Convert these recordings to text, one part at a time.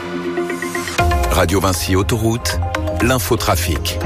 Radio Vinci Autoroute, l'infotrafic.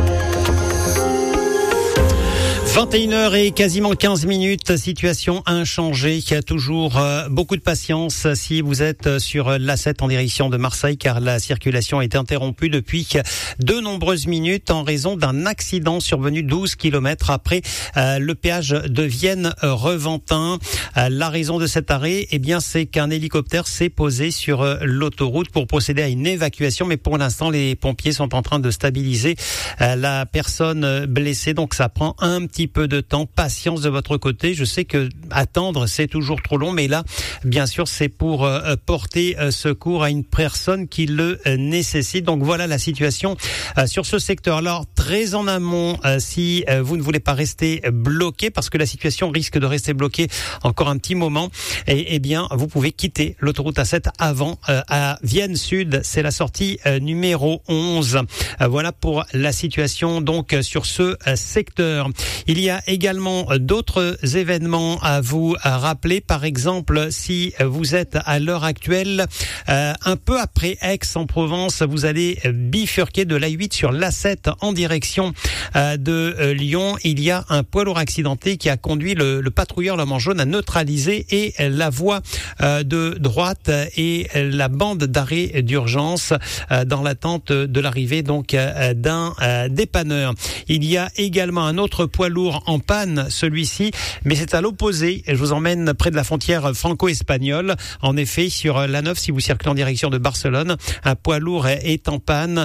21h et quasiment 15 minutes, situation inchangée. Il y a toujours beaucoup de patience si vous êtes sur l'A7 en direction de Marseille, car la circulation est interrompue depuis de nombreuses minutes en raison d'un accident survenu 12 km après le péage de Vienne-Reventin. La raison de cet arrêt, c'est qu'un hélicoptère s'est posé sur l'autoroute pour procéder à une évacuation, mais pour l'instant, les pompiers sont en train de stabiliser la personne blessée, donc ça prend un petit peu de temps. Patience de votre côté. Je sais que attendre, c'est toujours trop long, mais là, bien sûr, c'est pour porter secours à une personne qui le nécessite. Donc voilà la situation sur ce secteur. Alors, très en amont, si vous ne voulez pas rester bloqué, parce que la situation risque de rester bloquée encore un petit moment, vous pouvez quitter l'autoroute A7 avant à Vienne Sud. C'est la sortie numéro 11. Voilà pour la situation donc sur ce secteur. Il y a également d'autres événements à vous rappeler. Par exemple, si vous êtes à l'heure actuelle un peu après Aix-en-Provence, vous allez bifurquer de l'A8 sur l'A7 en direction de Lyon. Il y a un poids lourd accidenté qui a conduit le patrouilleur L'Homme en jaune à neutraliser et la voie de droite et la bande d'arrêt d'urgence dans l'attente de l'arrivée donc d'un dépanneur. Il y a également un autre poids lourd en panne, celui-ci, mais c'est à l'opposé. Je vous emmène près de la frontière franco-espagnole. En effet, sur l'A9, si vous circulez en direction de Barcelone, un poids lourd est en panne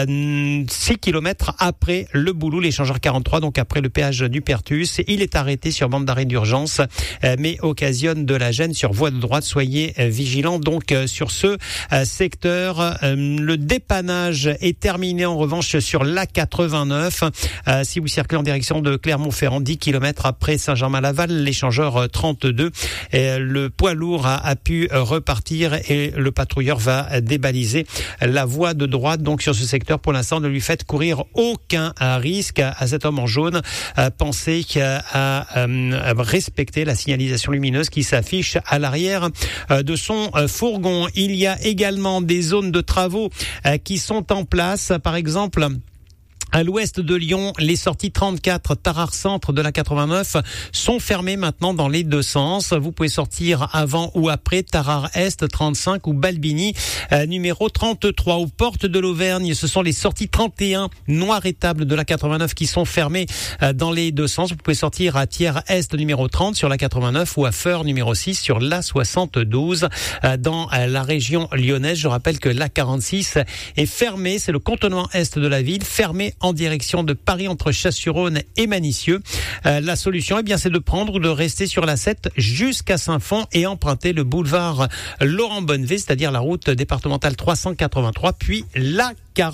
6 km après le Boulou, l'échangeur 43, donc après le péage du Pertus. Il est arrêté sur bande d'arrêt d'urgence, mais occasionne de la gêne sur voie de droite. Soyez vigilants donc sur ce secteur. Le dépannage est terminé en revanche sur l'A89. Si vous circulez en direction de Clermont-Ferrand, 10 km après Saint-Germain-Laval, l'échangeur 32. Le poids lourd a pu repartir et le patrouilleur va débaliser la voie de droite. Donc sur ce secteur, pour l'instant, ne lui faites courir aucun risque à cet homme en jaune. Pensez à respecter la signalisation lumineuse qui s'affiche à l'arrière de son fourgon. Il y a également des zones de travaux qui sont en place. Par exemple, à l'ouest de Lyon, les sorties 34 Tarare Centre de la 89 sont fermées maintenant dans les deux sens. Vous pouvez sortir avant ou après Tarare Est 35 ou Balbini numéro 33. Aux portes de l'Auvergne, ce sont les sorties 31 Noir-Étable de la 89 qui sont fermées dans les deux sens. Vous pouvez sortir à Thiers Est numéro 30 sur la 89 ou à Feur numéro 6 sur la 72. Dans la région lyonnaise, je rappelle que la 46 est fermée. C'est le contournement est de la ville, fermé en direction de Paris entre Chasse-sur-Rhône et Manicieux. La solution, c'est de prendre ou de rester sur la 7 jusqu'à Saint-Fond et emprunter le boulevard Laurent Bonnevé, c'est-à-dire la route départementale 383, puis la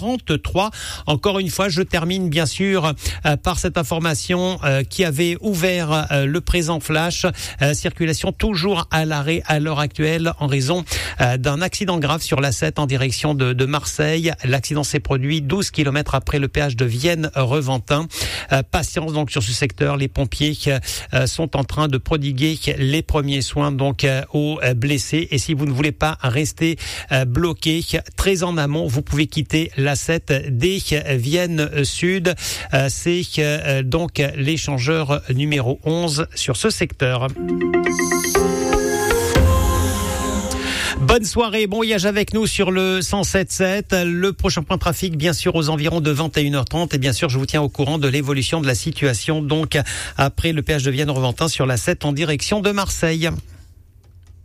43. Encore une fois, je termine bien sûr par cette information qui avait ouvert le présent flash. Circulation toujours à l'arrêt à l'heure actuelle en raison d'un accident grave sur l'A7 en direction de Marseille. L'accident s'est produit 12 km après le péage de Vienne-Reventin. Patience donc sur ce secteur. Les pompiers sont en train de prodiguer les premiers soins donc aux blessés. Et si vous ne voulez pas rester bloqué, très en amont, vous pouvez quitter l'A7 dès Vienne Sud. C'est donc l'échangeur numéro 11 sur ce secteur. Bonne soirée, bon voyage avec nous sur le 107.7. Le prochain point de trafic, bien sûr, aux environs de 21h30. Et bien sûr, je vous tiens au courant de l'évolution de la situation, donc après le péage de Vienne-Reventin sur la 7 en direction de Marseille.